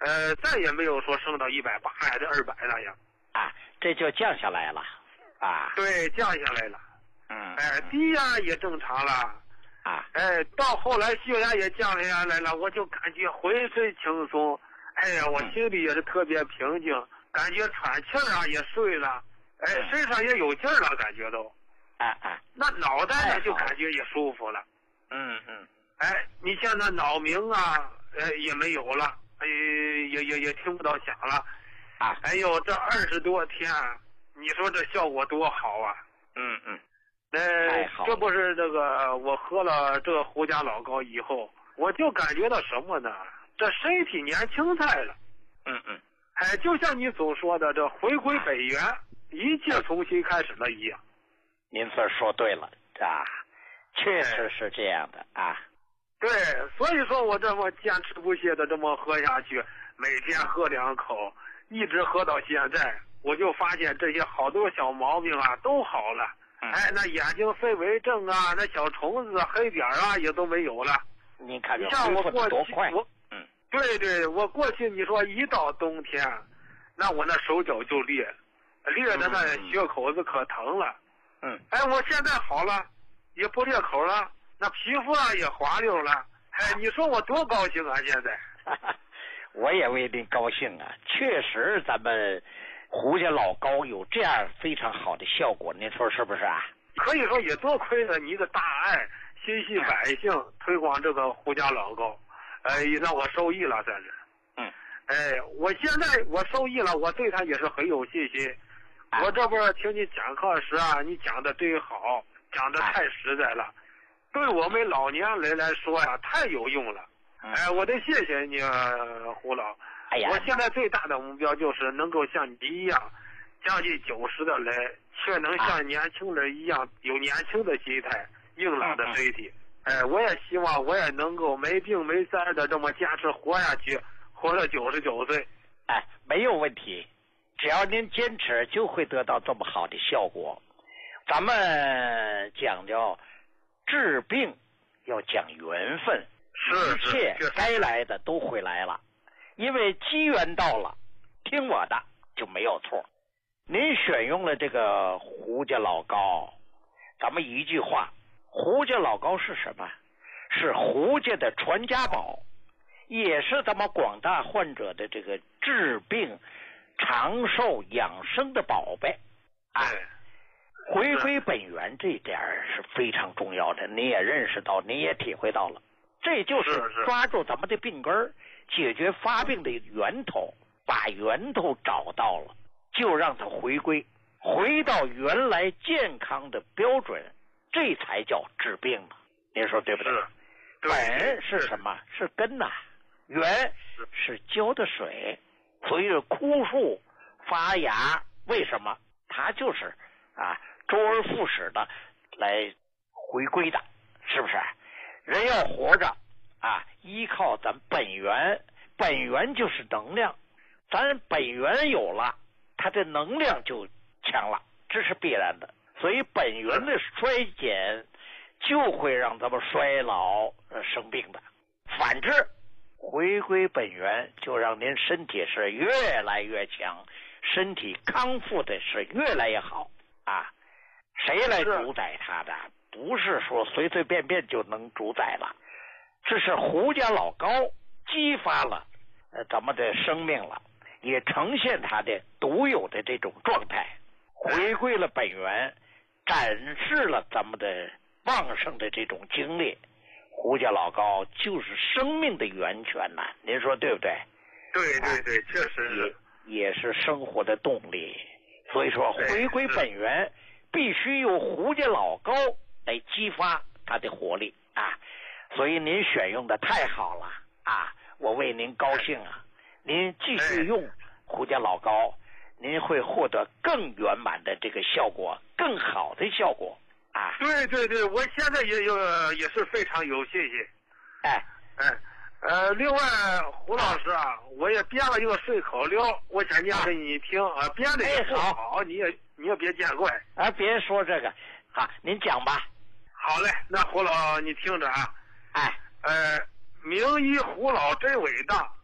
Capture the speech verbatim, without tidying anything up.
呃，再也没有说升到一百八还是二百那样。 啊，这就降下来了。啊， 对，降下来了。 嗯， 哎，低压也正常了。 啊， 哎，到后来血压也降下来了，我就感觉浑身轻松。哎呀，我心里也是特别平静，感觉喘气儿啊也顺了，哎，身上也有劲儿了，感觉都。 啊啊， 那脑袋呢就感觉也舒服了。 嗯嗯。 哎，你像那脑鸣啊，呃，也没有了，哎，也也也听不到响了。 啊， 哎呦，这二十多天，你说这效果多好啊！ 嗯嗯。 呃，这不是这个我喝了这个胡家老膏以后，我就感觉到什么呢？这身体年轻态了。 嗯嗯。 哎，就像你所说的，这回归本源，一切重新开始了一样。 您这说对了啊，确实是这样的啊。 对，所以说我这么坚持不懈的这么喝下去，每天喝两口，一直喝到现在，我就发现这些好多小毛病啊都好了。 嗯、 哎，那眼睛飞蚊症啊，那小虫子、黑点啊也都没有了。 你看， 你像我过去，我， 嗯， 对对，我过去你说一到冬天，那我那手脚就裂，裂的那血口子可疼了。 嗯， 哎，我现在好了，也不裂口了，那皮肤啊也滑溜了。哎，你说我多高兴啊！现在， 我也为您高兴啊！确实，咱们胡家老膏有这样非常好的效果，您说是不是啊？ 可以说也多亏了你的大爱，心系百姓，推广这个胡家老膏，哎，让我受益了，算是。 嗯。 哎，我现在我受益了，我对他也是很有信心。 啊、 我这不是听你讲课时啊，你讲的真好，讲的太实在了。对我们老年人来说呀，太有用了。 嗯、 哎，我得谢谢你、啊，胡老。 哎呀， 我现在最大的目标就是能够像你一样，将近九十的人，却能像年轻人一样、啊、有年轻的心态、硬朗的身体。嗯、哎，我也希望我也能够没病没灾的这么坚持活下去，活到九十九岁。 哎，没有问题，只要您坚持，就会得到这么好的效果。咱们讲究治病要讲缘分，一切该来的都会来了，因为机缘到了，听我的就没有错。您选用了这个胡家老膏，咱们一句话，胡家老膏是什么？是胡家的传家宝，也是咱们广大患者的这个治病长寿养生的宝贝啊。回归本源这一点是非常重要的，你也认识到，你也体会到了，这就是抓住咱们的病根，解决发病的源头，把源头找到了，就让它回归，回到原来健康的标准，这才叫治病嘛。您说对不对？本是什么？是根呐、啊，源是浇的水，所以枯树发芽，为什么？它就是啊。周而复始的来回归的，是不是？人要活着啊，依靠咱本源，本源就是能量，咱本源有了，它的能量就强了，这是必然的。所以本源的衰减就会让咱们衰老、呃、生病的。反之，回归本源就让您身体是越来越强，身体康复的是越来越好啊。谁来主宰他的？不是说随随便便就能主宰了，这是胡家老膏激发了呃咱们的生命了，也呈现它的独有的这种状态，回归了本源，展示了咱们的旺盛的这种经历。胡家老膏就是生命的源泉呐、啊，您说对不对？ 对对对，确实是， 也也是生活的动力。所以说，回归本源。必须由胡家老膏来激发它的活力啊！所以您选用的太好了啊！我为您高兴啊！您继续用胡家老膏，您会获得更圆满的这个效果，更好的效果啊！ 对对对，我现在也有也是非常有信心。 哎哎呃，另外胡老师啊，我也编了一个顺口溜，我想念给你听啊，编的也不好，你也你也别见怪啊，别说这个啊，您讲吧。 好嘞，那胡老你听着啊， 哎， 呃，名医胡老真伟大，